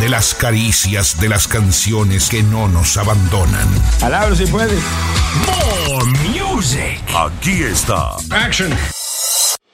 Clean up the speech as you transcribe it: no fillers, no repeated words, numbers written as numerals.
de las caricias de las canciones que no nos abandonan. Palabras si puede. More Music. Aquí está. Action.